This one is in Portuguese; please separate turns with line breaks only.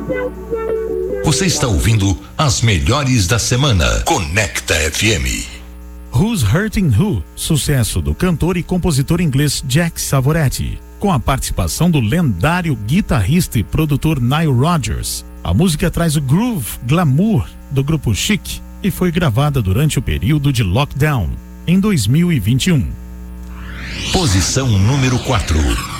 Você está ouvindo as melhores da semana. Conecta FM.
Who's Hurting Who? Sucesso do cantor e compositor inglês Jack Savoretti, com a participação do lendário guitarrista e produtor Nile Rodgers. A música traz o groove glamour do grupo Chic e foi gravada durante o período de lockdown, em 2021.
Posição número 4.